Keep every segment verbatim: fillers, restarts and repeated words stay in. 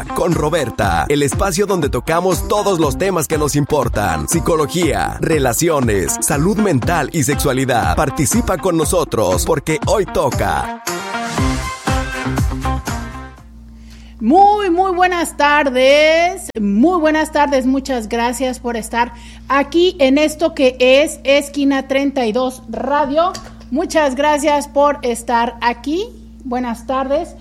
con Roberta, el espacio donde tocamos todos los temas que nos importan: psicología, relaciones, salud mental y sexualidad. Participa con nosotros porque hoy toca. Muy, muy buenas tardes, muy buenas tardes, muchas gracias por estar aquí en esto que es Esquina treinta y dos Radio. Muchas gracias por estar aquí, buenas tardes.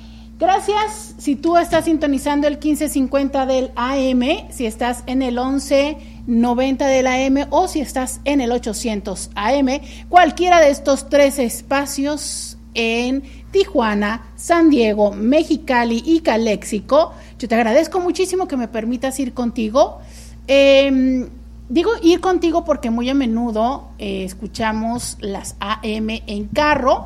Gracias si tú estás sintonizando el quince cincuenta del A M, si estás en el once noventa del A M o si estás en el ochocientos A M, cualquiera de estos tres espacios en Tijuana, San Diego, Mexicali y Caléxico. Yo te agradezco muchísimo que me permitas ir contigo. Eh, digo ir contigo porque muy a menudo eh, escuchamos las A M en carro,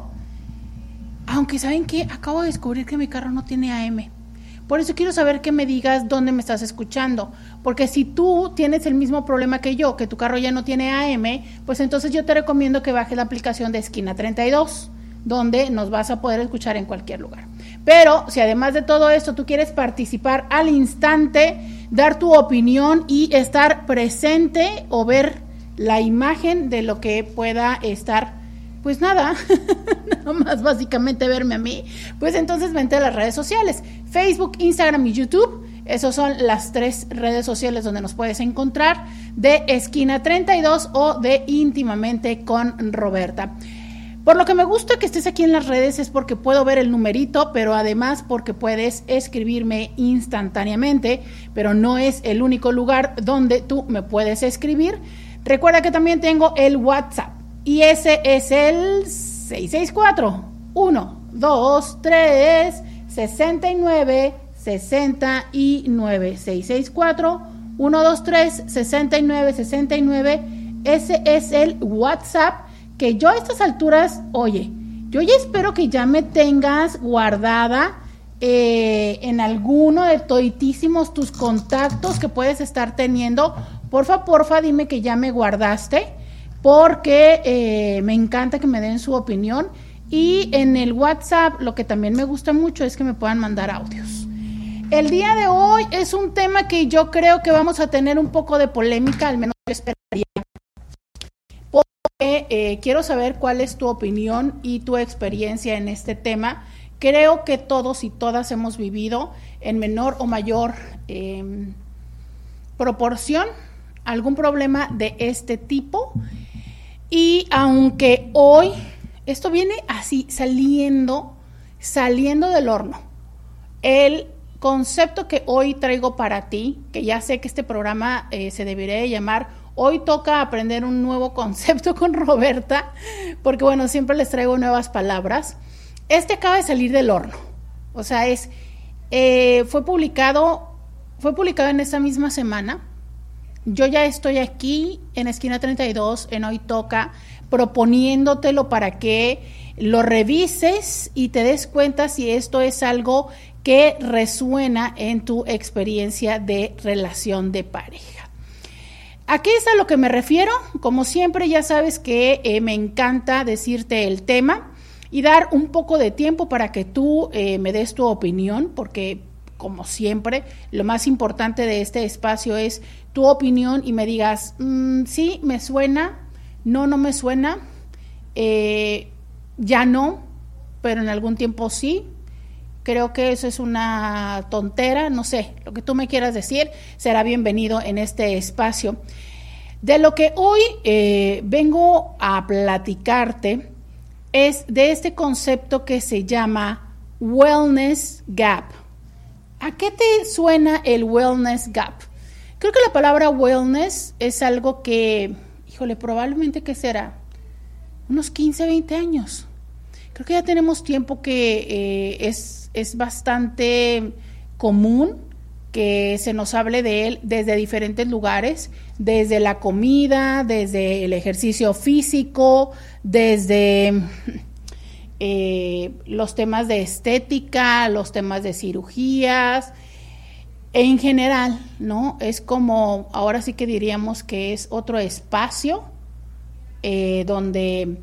aunque ¿saben qué? Acabo de descubrir que mi carro no tiene A M. Por eso quiero saber que me digas dónde me estás escuchando, porque si tú tienes el mismo problema que yo, que tu carro ya no tiene A M, pues entonces yo te recomiendo que bajes la aplicación de Esquina treinta y dos, donde nos vas a poder escuchar en cualquier lugar. Pero si además de todo esto tú quieres participar al instante, dar tu opinión y estar presente o ver la imagen de lo que pueda estar, pues nada, nada más básicamente verme a mí, pues entonces vente a las redes sociales, Facebook, Instagram y YouTube. Esas son las tres redes sociales donde nos puedes encontrar, de Esquina treinta y dos o de Íntimamente con Roberta. Por lo que me gusta que estés aquí en las redes es porque puedo ver el numerito, pero además porque puedes escribirme instantáneamente, pero no es el único lugar donde tú me puedes escribir. Recuerda que también tengo el WhatsApp y ese es el seis seis cuatro, uno dos tres, seis nueve seis nueve, seis seis cuatro, uno dos tres, seis nueve seis nueve. Ese es el WhatsApp, que yo a estas alturas, oye, yo ya espero que ya me tengas guardada eh, en alguno de toditísimos tus contactos que puedes estar teniendo. Porfa, porfa, dime que ya me guardaste, porque eh, me encanta que me den su opinión. Y en el WhatsApp lo que también me gusta mucho es que me puedan mandar audios. El día de hoy es un tema que yo creo que vamos a tener un poco de polémica, al menos yo esperaría. Eh, quiero saber cuál es tu opinión y tu experiencia en este tema. Creo que todos y todas hemos vivido en menor o mayor eh, proporción algún problema de este tipo, y aunque hoy esto viene así saliendo saliendo del horno, el concepto que hoy traigo para ti, que ya sé que este programa eh, se debería de llamar Hoy toca aprender un nuevo concepto con Roberta, porque bueno, siempre les traigo nuevas palabras. Este acaba de salir del horno, o sea, es eh, fue publicado, fue publicado en esta misma semana. Yo ya estoy aquí en Esquina treinta y dos, en Hoy Toca, proponiéndotelo para que lo revises y te des cuenta si esto es algo que resuena en tu experiencia de relación de pareja. ¿A qué es a lo que me refiero? Como siempre, ya sabes que eh, me encanta decirte el tema y dar un poco de tiempo para que tú eh, me des tu opinión, porque como siempre, lo más importante de este espacio es tu opinión y me digas, mmm, sí, me suena, no, no me suena, eh, ya no, pero en algún tiempo sí. Creo que eso es una tontera, no sé, lo que tú me quieras decir será bienvenido en este espacio. De lo que hoy eh, vengo a platicarte es de este concepto que se llama Wellness Gap. ¿A qué te suena el Wellness Gap? Creo que la palabra wellness es algo que, híjole, probablemente que será unos quince, veinte años. Creo que ya tenemos tiempo que eh, es, es bastante común que se nos hable de él desde diferentes lugares, desde la comida, desde el ejercicio físico, desde eh, los temas de estética, los temas de cirugías, en general, ¿no? Es como, ahora sí que diríamos que es otro espacio eh, donde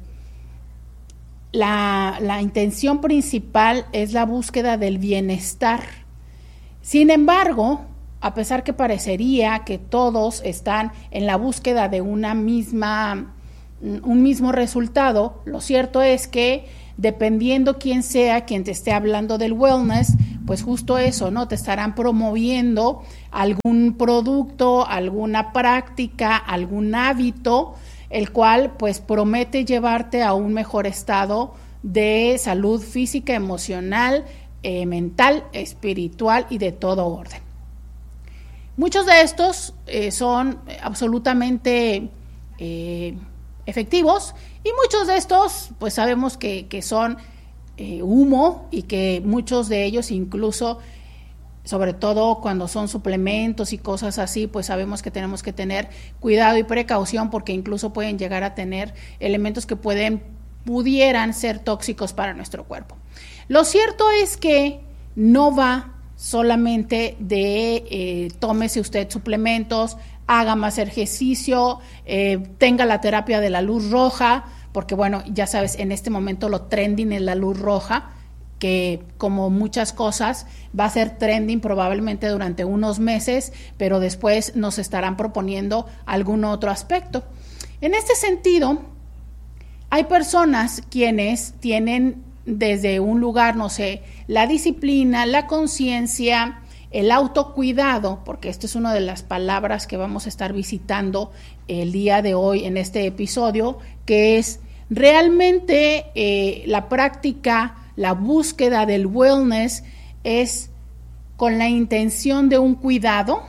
La, la intención principal es la búsqueda del bienestar. Sin embargo, a pesar que parecería que todos están en la búsqueda de una misma, un mismo resultado, lo cierto es que dependiendo quién sea quien te esté hablando del wellness, pues justo eso, ¿no? Te estarán promoviendo algún producto, alguna práctica, algún hábito, el cual pues promete llevarte a un mejor estado de salud física, emocional, eh, mental, espiritual y de todo orden. Muchos de estos eh, son absolutamente eh, efectivos y muchos de estos pues sabemos que, que son eh, humo y que muchos de ellos incluso, sobre todo cuando son suplementos y cosas así, pues sabemos que tenemos que tener cuidado y precaución porque incluso pueden llegar a tener elementos que pueden, pudieran ser tóxicos para nuestro cuerpo. Lo cierto es que no va solamente de eh, tómese usted suplementos, haga más ejercicio, eh, tenga la terapia de la luz roja, porque bueno, ya sabes, en este momento lo trending es la luz roja, que como muchas cosas va a ser trending probablemente durante unos meses, pero después nos estarán proponiendo algún otro aspecto. En este sentido, hay personas quienes tienen desde un lugar, no sé, la disciplina, la conciencia, el autocuidado, porque esto es una de las palabras que vamos a estar visitando el día de hoy en este episodio, que es realmente eh, la práctica, la búsqueda del wellness es con la intención de un cuidado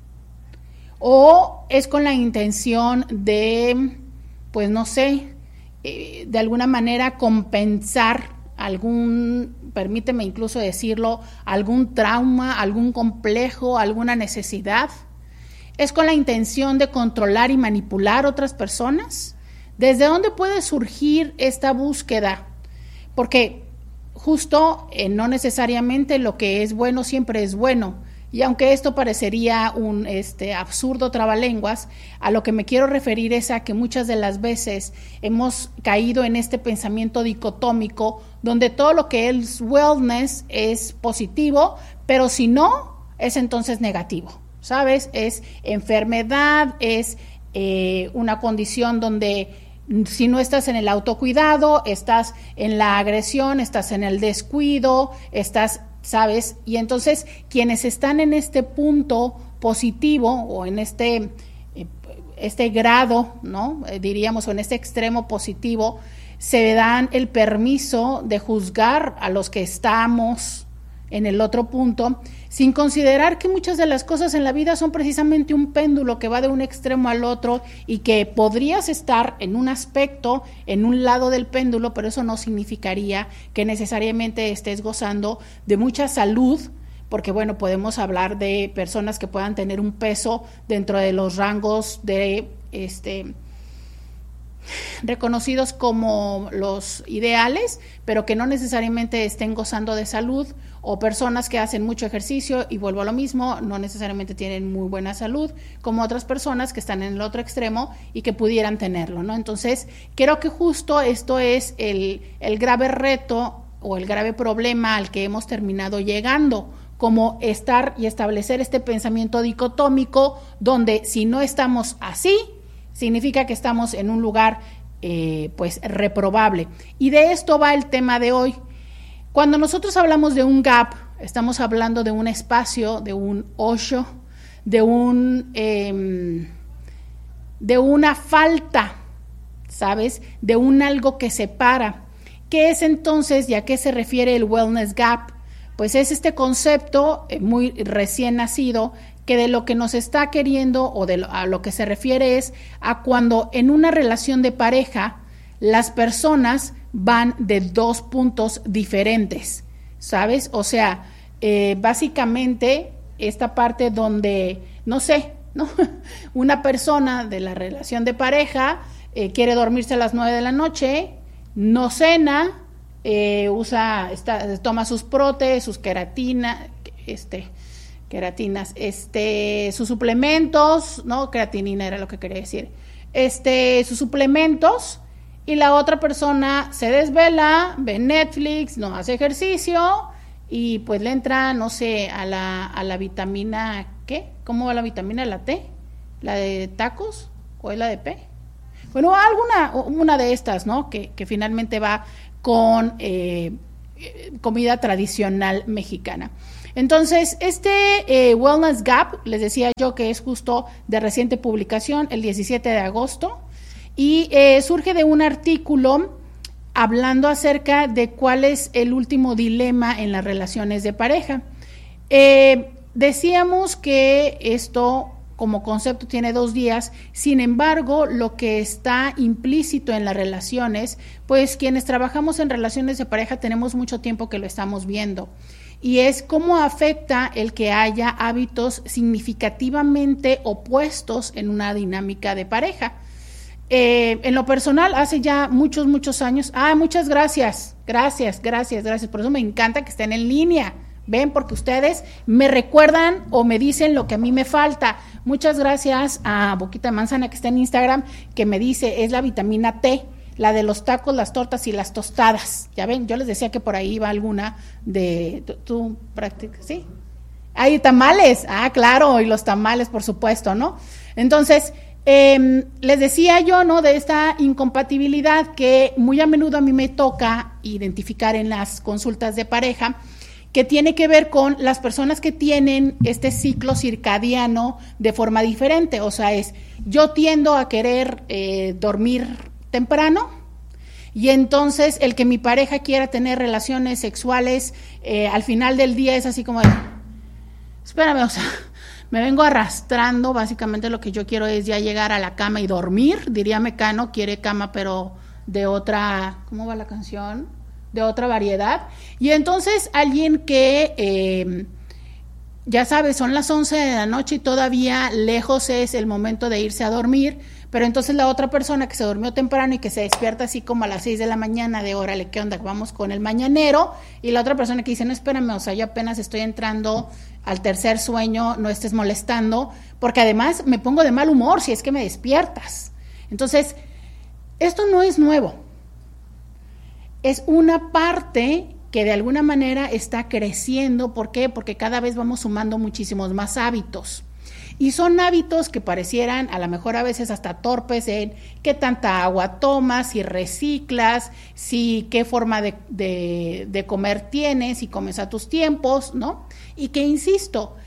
o es con la intención de, pues no sé, eh, de alguna manera compensar algún, permíteme incluso decirlo, algún trauma, algún complejo, alguna necesidad. ¿Es con la intención de controlar y manipular otras personas? ¿Desde dónde puede surgir esta búsqueda? Porque justo eh, no necesariamente lo que es bueno siempre es bueno. Y aunque esto parecería un este, absurdo trabalenguas, a lo que me quiero referir es a que muchas de las veces hemos caído en este pensamiento dicotómico donde todo lo que es wellness es positivo, pero si no, es entonces negativo, ¿sabes? Es enfermedad, es eh, una condición donde si no estás en el autocuidado, estás en la agresión, estás en el descuido, estás, ¿sabes? Y entonces quienes están en este punto positivo o en este, este grado, ¿no? Eh, diríamos, o en este extremo positivo, se dan el permiso de juzgar a los que estamos en el otro punto, sin considerar que muchas de las cosas en la vida son precisamente un péndulo que va de un extremo al otro y que podrías estar en un aspecto, en un lado del péndulo, pero eso no significaría que necesariamente estés gozando de mucha salud, porque bueno, podemos hablar de personas que puedan tener un peso dentro de los rangos de este reconocidos como los ideales, pero que no necesariamente estén gozando de salud, o personas que hacen mucho ejercicio y vuelvo a lo mismo, no necesariamente tienen muy buena salud, como otras personas que están en el otro extremo y que pudieran tenerlo, ¿no? Entonces, creo que justo esto es el, el grave reto o el grave problema al que hemos terminado llegando, como estar y establecer este pensamiento dicotómico donde si no estamos así, significa que estamos en un lugar eh, pues reprobable. Y de esto va el tema de hoy. Cuando nosotros hablamos de un gap, estamos hablando de un espacio, de un hoyo, de un eh, de una falta, ¿sabes? De un algo que separa. ¿Qué es entonces y a qué se refiere el wellness gap? Pues es este concepto eh, muy recién nacido que de lo que nos está queriendo o de lo, a lo que se refiere es a cuando en una relación de pareja las personas van de dos puntos diferentes, ¿sabes? O sea, eh, básicamente esta parte donde, no sé, ¿no? Una persona de la relación de pareja eh, quiere dormirse a las nueve de la noche, no cena, eh, usa, está, toma sus prote, sus queratina, este... queratinas, este, sus suplementos, no, creatinina era lo que quería decir, este, sus suplementos, y la otra persona se desvela, ve Netflix, no hace ejercicio, y pues le entra, no sé, a la, a la vitamina, ¿qué? ¿Cómo va la vitamina? ¿La T? ¿La de tacos? ¿O es la de P? Bueno, alguna, una de estas, ¿no? Que, que finalmente va con eh, comida tradicional mexicana. Entonces, este eh, Wellness Gap, les decía yo que es justo de reciente publicación, el diecisiete de agosto, y eh, surge de un artículo hablando acerca de cuál es el último dilema en las relaciones de pareja. Eh, decíamos que esto como concepto tiene dos días, sin embargo, lo que está implícito en las relaciones, pues quienes trabajamos en relaciones de pareja tenemos mucho tiempo que lo estamos viendo, y es cómo afecta el que haya hábitos significativamente opuestos en una dinámica de pareja. Eh, en lo personal, hace ya muchos, muchos años, ah, muchas gracias, gracias, gracias, gracias, por eso me encanta que estén en línea, ven, porque ustedes me recuerdan o me dicen lo que a mí me falta. Muchas gracias a Boquita de Manzana que está en Instagram, que me dice, es la vitamina T, la de los tacos, las tortas y las tostadas. Ya ven, yo les decía que por ahí iba alguna de, tú, tú practicas, ¿sí? Hay tamales, ah, claro, y los tamales, por supuesto, ¿no? Entonces, eh, les decía yo, ¿no?, de esta incompatibilidad que muy a menudo a mí me toca identificar en las consultas de pareja, que tiene que ver con las personas que tienen este ciclo circadiano de forma diferente. O sea, es, yo tiendo a querer eh, dormir temprano, y entonces el que mi pareja quiera tener relaciones sexuales eh, al final del día es así como de, espérame, o sea, me vengo arrastrando, básicamente lo que yo quiero es ya llegar a la cama y dormir, diría Mecano, quiere cama pero de otra, ¿cómo va la canción?, de otra variedad. Y entonces alguien que eh, ya sabes, son las once de la noche y todavía lejos es el momento de irse a dormir, pero entonces la otra persona que se durmió temprano y que se despierta así como a las seis de la mañana de órale, ¿qué onda? Vamos con el mañanero, y la otra persona que dice, no, espérame, o sea, yo apenas estoy entrando al tercer sueño, no estés molestando, porque además me pongo de mal humor si es que me despiertas. Entonces, esto no es nuevo. Es una parte que de alguna manera está creciendo. ¿Por qué? Porque cada vez vamos sumando muchísimos más hábitos. Y son hábitos que parecieran a lo mejor a veces hasta torpes en qué tanta agua tomas, si reciclas, si qué forma de, de, de comer tienes, si comes a tus tiempos, ¿no? Y que, insisto,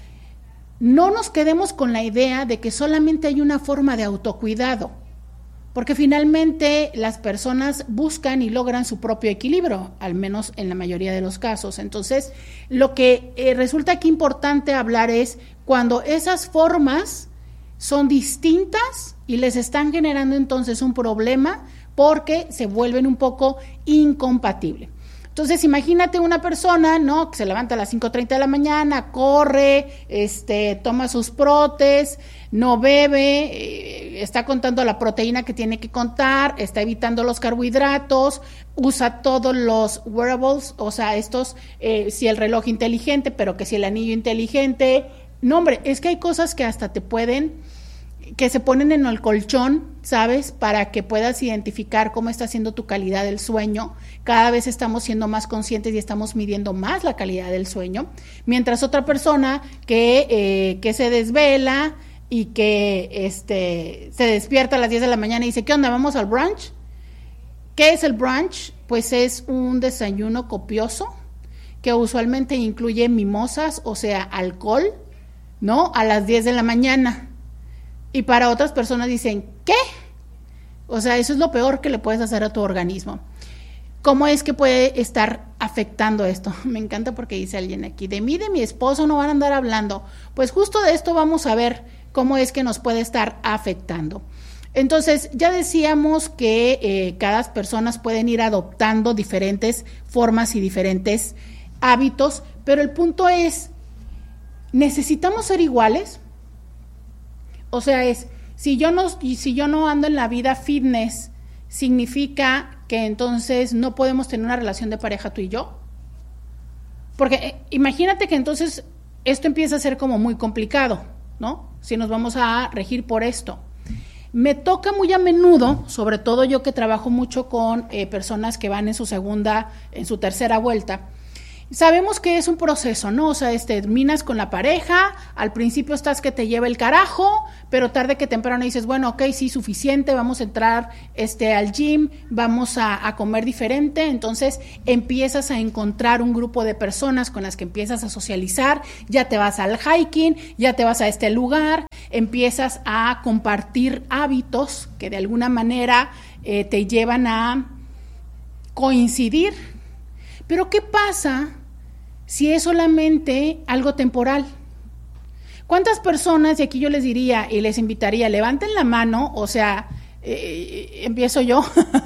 no nos quedemos con la idea de que solamente hay una forma de autocuidado, porque finalmente las personas buscan y logran su propio equilibrio, al menos en la mayoría de los casos. Entonces, lo que eh, resulta aquí importante hablar es cuando esas formas son distintas y les están generando entonces un problema porque se vuelven un poco incompatibles. Entonces, imagínate una persona, ¿no?, que se levanta a las cinco treinta de la mañana, corre, este, toma sus protes, no bebe, eh, está contando la proteína que tiene que contar, está evitando los carbohidratos, usa todos los wearables, o sea, estos, eh, si el reloj inteligente, pero que si el anillo inteligente. No, hombre, es que hay cosas que hasta te pueden, que se ponen en el colchón, ¿sabes?, para que puedas identificar cómo está siendo tu calidad del sueño. Cada vez estamos siendo más conscientes y estamos midiendo más la calidad del sueño, mientras otra persona que, eh, que se desvela y que este, se despierta a las diez de la mañana y dice, ¿qué onda, vamos al brunch? ¿Qué es el brunch? Pues es un desayuno copioso que usualmente incluye mimosas, o sea, alcohol, ¿no?, a las diez de la mañana. Y para otras personas dicen, ¿qué? O sea, eso es lo peor que le puedes hacer a tu organismo. ¿Cómo es que puede estar afectando esto? Me encanta porque dice alguien aquí, de mí, de mi esposo no van a andar hablando. Pues justo de esto vamos a ver cómo es que nos puede estar afectando. Entonces, ya decíamos que eh, cada persona pueden ir adoptando diferentes formas y diferentes hábitos, pero el punto es, ¿necesitamos ser iguales? O sea, es, si yo no, si yo no ando en la vida fitness, ¿significa que entonces no podemos tener una relación de pareja tú y yo? Porque eh, imagínate que entonces esto empieza a ser como muy complicado, ¿no? Si nos vamos a regir por esto. Me toca muy a menudo, sobre todo yo que trabajo mucho con eh, personas que van en su segunda, en su tercera vuelta, Sabemos que es un proceso, ¿no? O sea, este, terminas con la pareja, al principio estás que te lleva el carajo, pero tarde que temprano dices, bueno, ok, sí, suficiente, vamos a entrar este, al gym, vamos a, a comer diferente, entonces empiezas a encontrar un grupo de personas con las que empiezas a socializar, ya te vas al hiking, ya te vas a este lugar, empiezas a compartir hábitos que de alguna manera eh, te llevan a coincidir. Pero ¿qué pasa si es solamente algo temporal? ¿Cuántas personas, y aquí yo les diría y les invitaría, levanten la mano, o sea, eh, empiezo yo,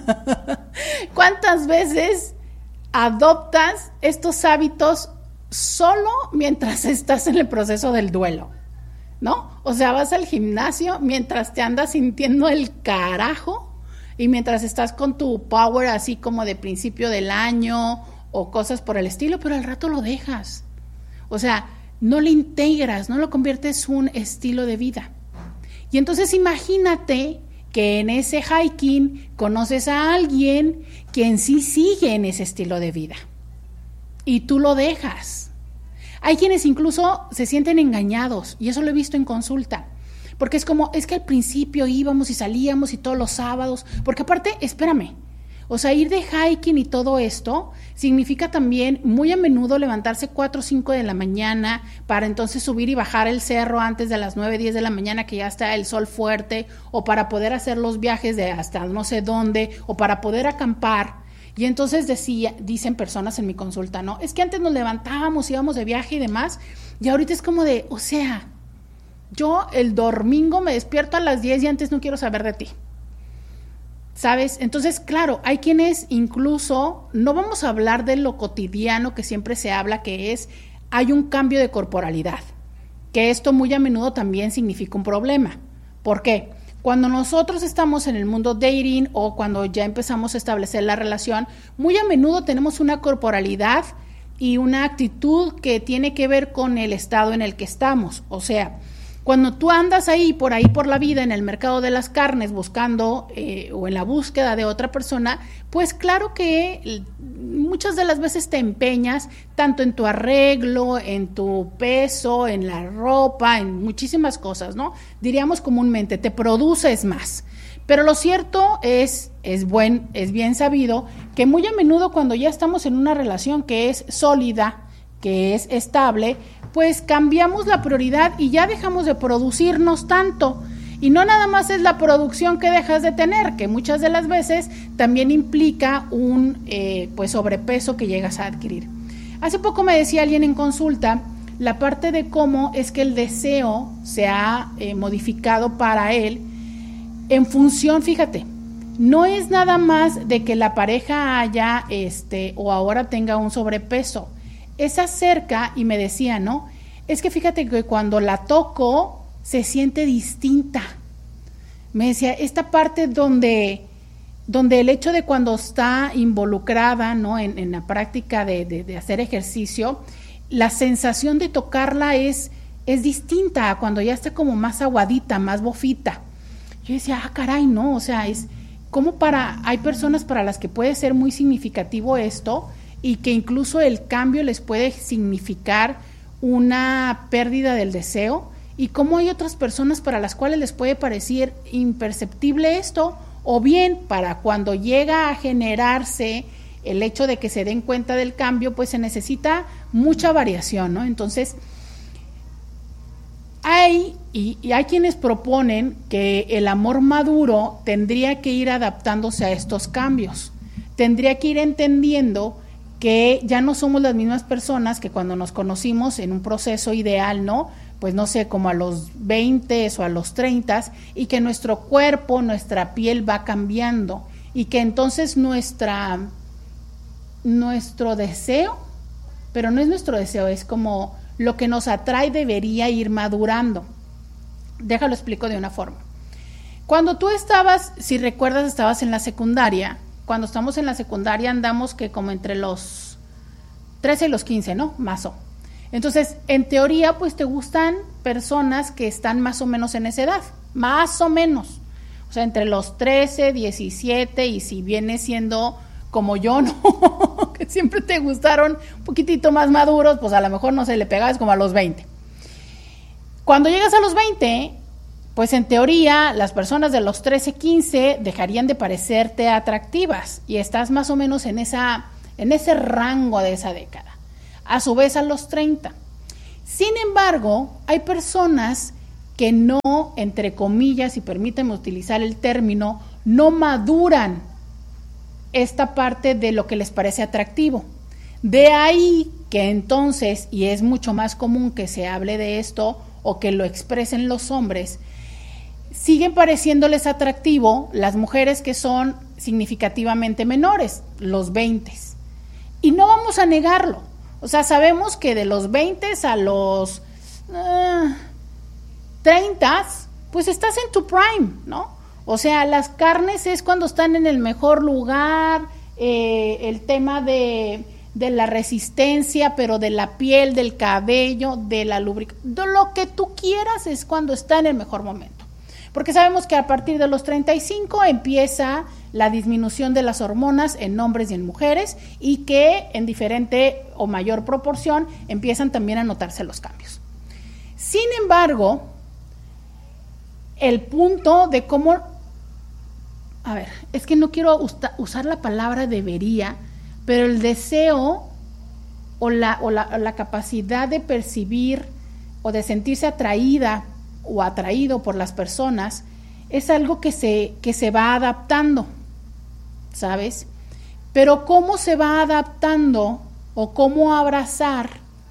¿cuántas veces adoptas estos hábitos solo mientras estás en el proceso del duelo? ¿No? O sea, vas al gimnasio mientras te andas sintiendo el carajo y mientras estás con tu power así como de principio del año o cosas por el estilo, pero al rato lo dejas. O sea, no le integras, no lo conviertes en un estilo de vida. Y entonces imagínate que en ese hiking conoces a alguien quien sí sigue en ese estilo de vida y tú lo dejas. Hay quienes incluso se sienten engañados y eso lo he visto en consulta. Porque es como, es que al principio íbamos y salíamos y todos los sábados, porque aparte, espérame, o sea, ir de hiking y todo esto significa también muy a menudo levantarse cuatro o cinco de la mañana para entonces subir y bajar el cerro antes de las nueve, diez de la mañana que ya está el sol fuerte, o para poder hacer los viajes de hasta no sé dónde, o para poder acampar. Y entonces decía, dicen personas en mi consulta, ¿no? Es que antes nos levantábamos, íbamos de viaje y demás, y ahorita es como de, o sea, yo el domingo me despierto a las diez y antes no quiero saber de ti. ¿Sabes? Entonces, claro, hay quienes incluso, no vamos a hablar de lo cotidiano que siempre se habla, que es, hay un cambio de corporalidad, que esto muy a menudo también significa un problema. ¿Por qué? Cuando nosotros estamos en el mundo dating o cuando ya empezamos a establecer la relación, muy a menudo tenemos una corporalidad y una actitud que tiene que ver con el estado en el que estamos. O sea, cuando tú andas ahí, por ahí por la vida, en el mercado de las carnes, buscando eh, o en la búsqueda de otra persona, pues claro que muchas de las veces te empeñas tanto en tu arreglo, en tu peso, en la ropa, en muchísimas cosas, ¿no? Diríamos comúnmente, te produces más. Pero lo cierto es, es, buen, es bien sabido que muy a menudo cuando ya estamos en una relación que es sólida, que es estable, pues cambiamos la prioridad y ya dejamos de producirnos tanto. Y no nada más es la producción que dejas de tener, que muchas de las veces también implica un eh, pues sobrepeso que llegas a adquirir. Hace poco me decía alguien en consulta la parte de cómo es que el deseo se ha eh, modificado para él en función, fíjate, no es nada más de que la pareja haya este o ahora tenga un sobrepeso. Es acerca, y me decía, ¿no? Es que fíjate que cuando la toco se siente distinta. Me decía, esta parte donde, donde el hecho de cuando está involucrada, ¿no? En, en la práctica de, de, de hacer ejercicio, la sensación de tocarla es, es distinta a cuando ya está como más aguadita, más bofita. Yo decía, ah, caray, no, o sea, es como para, hay personas para las que puede ser muy significativo esto, y que incluso el cambio les puede significar una pérdida del deseo, y cómo hay otras personas para las cuales les puede parecer imperceptible esto, o bien para cuando llega a generarse el hecho de que se den cuenta del cambio, pues se necesita mucha variación, ¿no? Entonces, hay, y, y hay quienes proponen que el amor maduro tendría que ir adaptándose a estos cambios, tendría que ir entendiendo que ya no somos las mismas personas que cuando nos conocimos en un proceso ideal, ¿no? Pues no sé, como a los veinte o a los treinta, y que nuestro cuerpo, nuestra piel va cambiando, y que entonces nuestra, nuestro deseo, pero no es nuestro deseo, es como lo que nos atrae debería ir madurando. Déjalo explico de una forma. Cuando tú estabas, si recuerdas, estabas en la secundaria. Cuando estamos en la secundaria andamos que como entre los trece y los quince, ¿no? Mazo. Entonces, en teoría, pues te gustan personas que están más o menos en esa edad, más o menos. O sea, entre los trece, diecisiete y si viene siendo como yo, ¿no? Que siempre te gustaron un poquitito más maduros, pues a lo mejor no se le pegabas como a los veinte. Cuando llegas a los veinte, pues en teoría las personas de los trece, quince dejarían de parecerte atractivas y estás más o menos en, esa, en ese rango de esa década. A su vez a los treinta. Sin embargo, hay personas que no, entre comillas, y permítanme utilizar el término, no maduran esta parte de lo que les parece atractivo. De ahí que entonces, y es mucho más común que se hable de esto o que lo expresen los hombres, siguen pareciéndoles atractivo las mujeres que son significativamente menores, los veinte. Y no vamos a negarlo. O sea, sabemos que de los veinte a los uh, treinta, pues estás en tu prime, ¿no? O sea, las carnes es cuando están en el mejor lugar, eh, el tema de, de la resistencia, pero de la piel, del cabello, de la lubricación, de lo que tú quieras es cuando está en el mejor momento. Porque sabemos que a partir de los treinta y cinco empieza la disminución de las hormonas en hombres y en mujeres y que en diferente o mayor proporción empiezan también a notarse los cambios. Sin embargo, el punto de cómo, a ver, es que no quiero usta, usar la palabra debería, pero el deseo o la, o, la, o la capacidad de percibir o de sentirse atraída o atraído por las personas es algo que se, que se va adaptando, ¿sabes? Pero cómo se va adaptando o cómo abrazar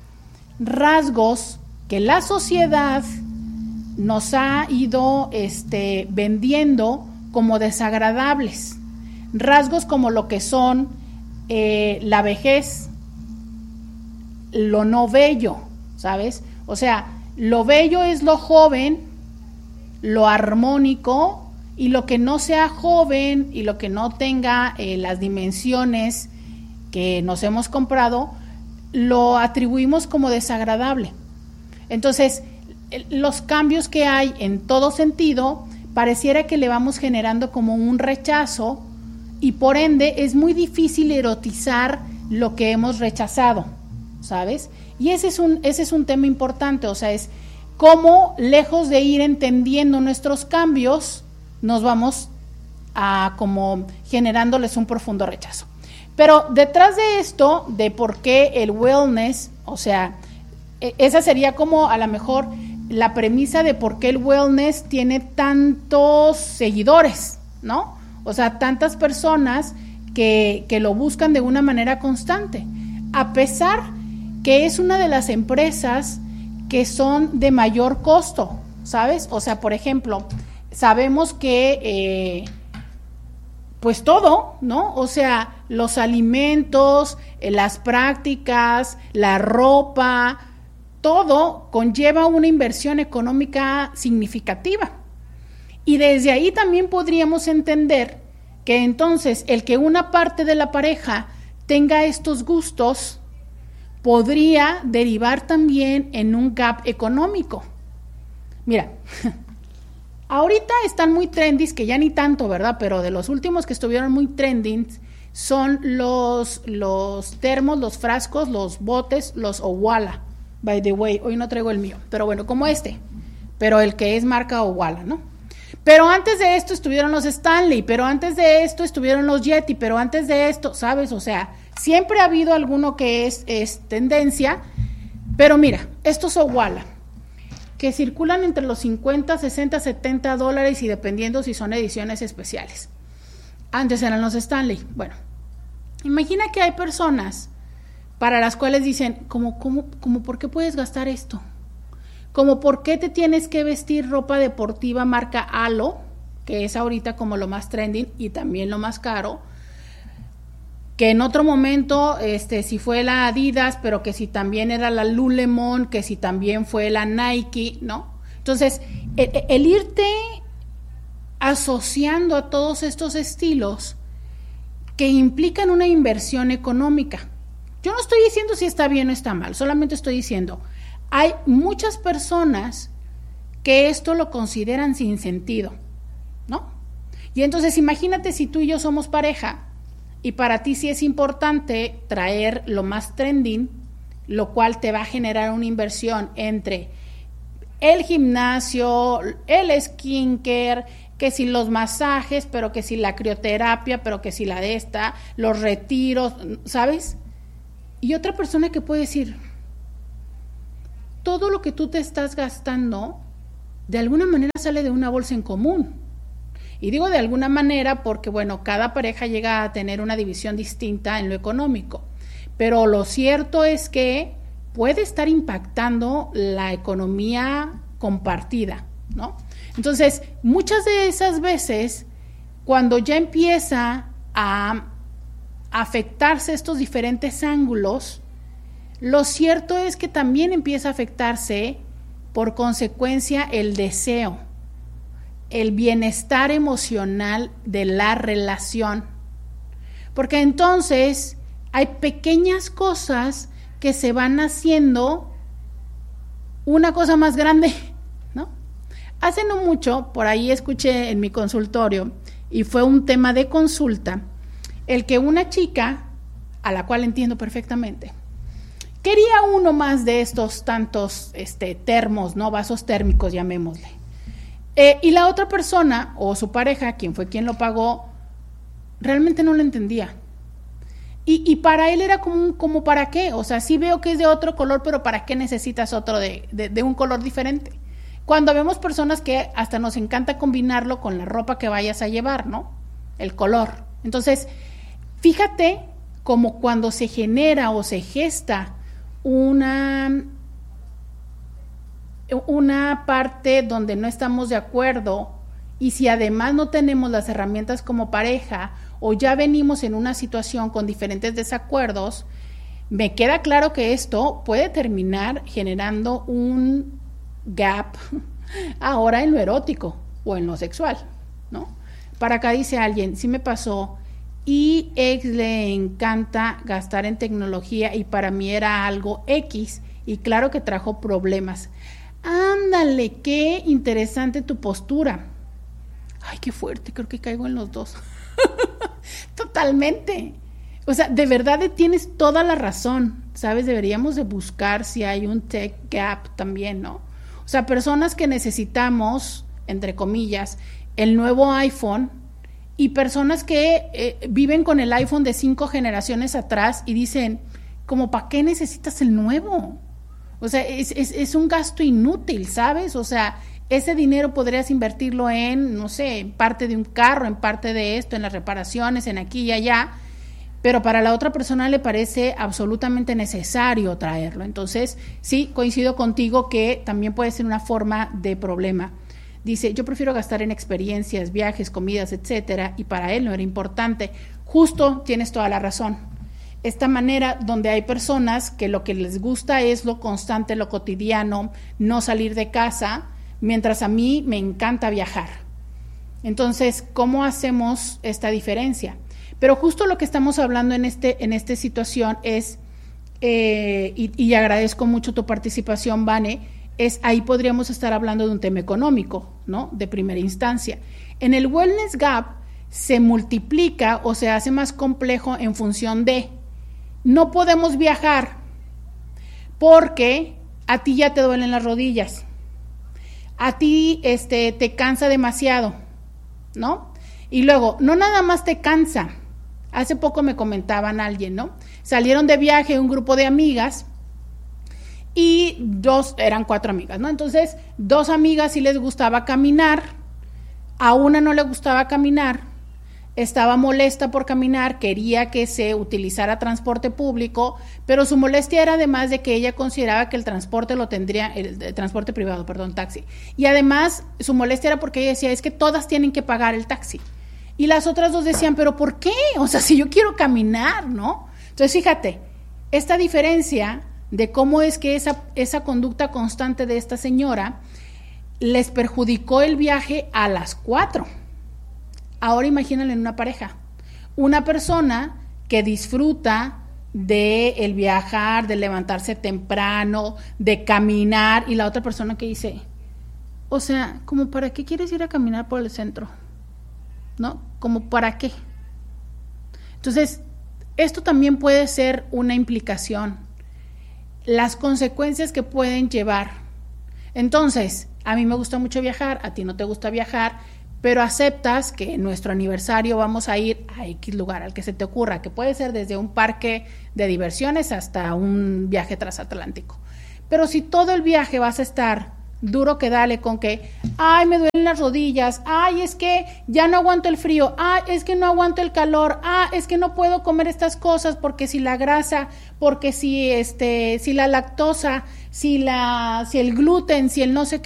rasgos que la sociedad nos ha ido este, vendiendo como desagradables, rasgos como lo que son eh, la vejez, lo no bello, ¿sabes? O sea, lo bello es lo joven, lo armónico, y lo que no sea joven y lo que no tenga eh, las dimensiones que nos hemos comprado, lo atribuimos como desagradable. Entonces, los cambios que hay en todo sentido, pareciera que le vamos generando como un rechazo y por ende es muy difícil erotizar lo que hemos rechazado, ¿sabes? Y ese es un, ese es un tema importante, o sea, es cómo lejos de ir entendiendo nuestros cambios, nos vamos a como generándoles un profundo rechazo. Pero detrás de esto, de por qué el wellness, o sea, esa sería como a lo mejor la premisa de por qué el wellness tiene tantos seguidores, ¿no? O sea, tantas personas que, que lo buscan de una manera constante, a pesar que es una de las empresas que son de mayor costo, ¿sabes? O sea, por ejemplo, sabemos que eh, pues todo, ¿no? O sea, los alimentos, eh, las prácticas, la ropa, todo conlleva una inversión económica significativa. Y desde ahí también podríamos entender que entonces el que una parte de la pareja tenga estos gustos podría derivar también en un gap económico. Mira, ahorita están muy trending, que ya ni tanto, ¿verdad? Pero de los últimos que estuvieron muy trending son los, los termos, los frascos, los botes, los Owala. By the way, hoy no traigo el mío, pero bueno, como este, pero el que es marca Owala, ¿no? Pero antes de esto estuvieron los Stanley, pero antes de esto estuvieron los Yeti, pero antes de esto, ¿sabes? O sea, siempre ha habido alguno que es, es tendencia, pero mira, estos Owala, que circulan entre los cincuenta, sesenta, setenta dólares y dependiendo si son ediciones especiales. Antes eran los Stanley. Bueno, imagina que hay personas para las cuales dicen, ¿cómo, cómo, cómo, ¿por qué puedes gastar esto? Como ¿por qué te tienes que vestir ropa deportiva marca Alo, que es ahorita como lo más trending y también lo más caro, que en otro momento, este, si fue la Adidas, pero que si también era la Lululemon, que si también fue la Nike, ¿no? Entonces, el, el irte asociando a todos estos estilos que implican una inversión económica. Yo no estoy diciendo si está bien o está mal, solamente estoy diciendo, hay muchas personas que esto lo consideran sin sentido, ¿no? Y entonces imagínate si tú y yo somos pareja y para ti sí es importante traer lo más trending, lo cual te va a generar una inversión entre el gimnasio, el skincare, que si los masajes, pero que si la crioterapia, pero que si la de esta, los retiros, ¿sabes? Y otra persona que puede decir, todo lo que tú te estás gastando, de alguna manera sale de una bolsa en común. Y digo de alguna manera porque, bueno, cada pareja llega a tener una división distinta en lo económico. Pero lo cierto es que puede estar impactando la economía compartida, ¿no? Entonces, muchas de esas veces, cuando ya empieza a afectarse estos diferentes ángulos, lo cierto es que también empieza a afectarse por consecuencia el deseo, el bienestar emocional de la relación. Porque entonces hay pequeñas cosas que se van haciendo una cosa más grande, ¿no? Hace no mucho, por ahí escuché en mi consultorio, y fue un tema de consulta, el que una chica, a la cual entiendo perfectamente, quería uno más de estos tantos este, termos, ¿no? Vasos térmicos, llamémosle. Eh, y la otra persona, o su pareja, quien fue quien lo pagó, realmente no lo entendía. Y, y para él era como, como ¿para qué? O sea, sí veo que es de otro color, pero ¿para qué necesitas otro de, de, de un color diferente? Cuando vemos personas que hasta nos encanta combinarlo con la ropa que vayas a llevar, ¿no? El color. Entonces, fíjate como cuando se genera o se gesta una... una parte donde no estamos de acuerdo, y si además no tenemos las herramientas como pareja o ya venimos en una situación con diferentes desacuerdos, me queda claro que esto puede terminar generando un gap ahora en lo erótico o en lo sexual, ¿no? Para acá dice alguien, sí me pasó, y ex le encanta gastar en tecnología y para mí era algo X y claro que trajo problemas. Ándale, qué interesante tu postura. Ay, qué fuerte, creo que caigo en los dos. Totalmente. O sea, de verdad tienes toda la razón, ¿sabes? Deberíamos de buscar si hay un tech gap también, ¿no? O sea, personas que necesitamos, entre comillas, el nuevo iPhone y personas que eh, viven con el iPhone de cinco generaciones atrás y dicen, como, ¿para qué necesitas el nuevo? O sea, es, es, es un gasto inútil, ¿sabes? O sea, ese dinero podrías invertirlo en, no sé, en parte de un carro, en parte de esto, en las reparaciones, en aquí y allá, pero para la otra persona le parece absolutamente necesario traerlo. Entonces, sí, coincido contigo que también puede ser una forma de problema. Dice, yo prefiero gastar en experiencias, viajes, comidas, etcétera, y para él no era importante. Justo, tienes toda la razón. Esta manera donde hay personas que lo que les gusta es lo constante, lo cotidiano, no salir de casa, mientras a mí me encanta viajar. Entonces, ¿cómo hacemos esta diferencia? Pero justo lo que estamos hablando en este en esta situación es, eh, y, y agradezco mucho tu participación, Vane, es ahí podríamos estar hablando de un tema económico, ¿no? De primera instancia. En el Wellness Gap se multiplica o se hace más complejo en función de no podemos viajar porque a ti ya te duelen las rodillas, a ti este, te cansa demasiado, ¿no? Y luego, no nada más te cansa. Hace poco me comentaban alguien, ¿no? Salieron de viaje un grupo de amigas y dos, eran cuatro amigas, ¿no? Entonces, dos amigas sí les gustaba caminar, a una no le gustaba caminar, estaba molesta por caminar, quería que se utilizara transporte público, pero su molestia era además de que ella consideraba que el transporte lo tendría, el, el transporte privado, perdón, taxi. Y además su molestia era porque ella decía, es que todas tienen que pagar el taxi. Y las otras dos decían, ¿pero por qué? O sea, si yo quiero caminar, ¿no? Entonces, fíjate, esta diferencia de cómo es que esa, esa conducta constante de esta señora les perjudicó el viaje a las cuatro. Ahora imagínale en una pareja, una persona que disfruta de el viajar, de levantarse temprano, de caminar, y la otra persona que dice, o sea, ¿como para qué quieres ir a caminar por el centro? ¿No? ¿Como para qué? Entonces, esto también puede ser una implicación, las consecuencias que pueden llevar. Entonces, a mí me gusta mucho viajar, a ti no te gusta viajar, pero aceptas que en nuestro aniversario vamos a ir a X lugar, al que se te ocurra, que puede ser desde un parque de diversiones hasta un viaje transatlántico. Pero si todo el viaje vas a estar duro que dale con que, ay, me duelen las rodillas, ay, es que ya no aguanto el frío, ay, es que no aguanto el calor, ah, es que no puedo comer estas cosas porque si la grasa, porque si este, si la lactosa, si la, si el gluten, si el no sé qué,